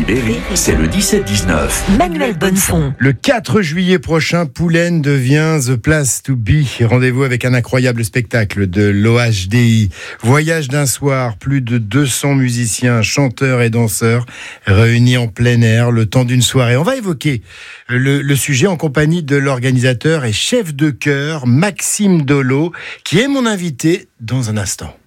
Berry, c'est le 17-19. Manuel Bonnefond. Le 4 juillet prochain, Poulaine devient The Place to Be. Rendez-vous avec un incroyable spectacle de l'OHDI. Voyage d'un soir, plus de 200 musiciens, chanteurs et danseurs réunis en plein air le temps d'une soirée. On va évoquer le sujet en compagnie de l'organisateur et chef de chœur Maxime Dolo, qui est mon invité dans un instant.